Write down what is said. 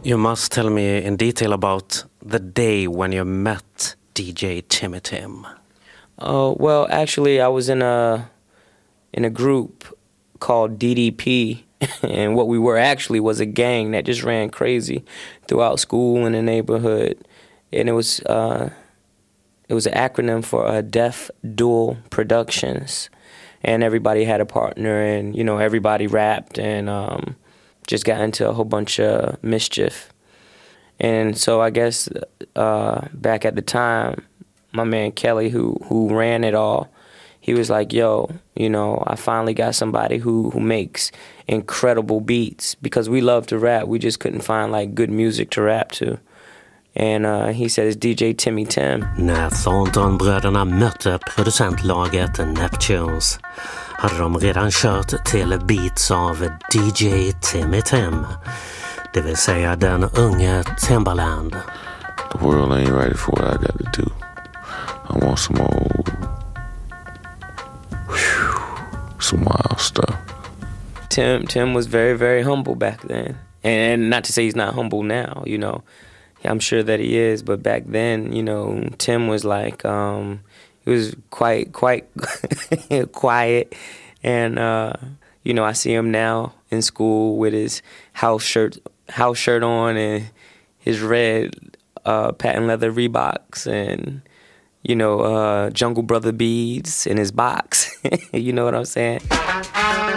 You must tell me in detail about the day when you met DJ Timmy Tim. Well, actually, I was in a group called DDP, and what we were actually was a gang that just ran crazy throughout school and the neighborhood, and it was an acronym for Deaf Dual Productions, and everybody had a partner, and you know everybody rapped and just got into a whole bunch of mischief. And so I guess back at the time, my man Kelly, who ran it all, he was like, yo, you know, I finally got somebody who makes incredible beats, because we love to rap. We just couldn't find like good music to rap to. And he said it's DJ Timmy Tim. När Thornton-bröderna mötte producentlaget Neptunes hade de redan kört till beats av DJ Timmy Tim, det vill säga den unge Timbaland. The world ain't ready for what I got to do. I want some wild stuff. Tim was very, very humble back then. And not to say he's not humble now, you know. I'm sure that he is, but back then, you know, Tim was like, he was quite quiet. And, you know, I see him now in school with his house shirt on and his red patent leather Reeboks and, you know, Jungle Brother beads in his box. You know what I'm saying?